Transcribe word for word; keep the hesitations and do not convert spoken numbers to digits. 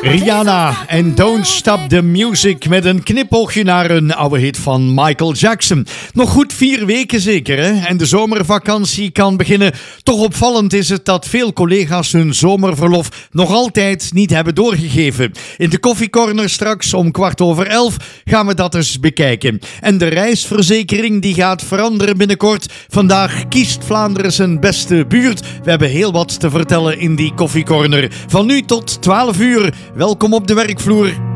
Rihanna en Don't Stop the Music met een knipoogje naar een oude hit van Michael Jackson. Nog goed vier weken zeker, hè? En de zomervakantie kan beginnen. Toch opvallend is het dat veel collega's hun zomerverlof nog altijd niet hebben doorgegeven. In de koffiecorner straks om kwart over elf gaan we dat eens bekijken. En de reisverzekering die gaat veranderen binnenkort. Vandaag kiest Vlaanderen zijn beste buurt. We hebben heel wat te vertellen in die koffiecorner. Van nu tot twaalf uur. Welkom op de werkvloer.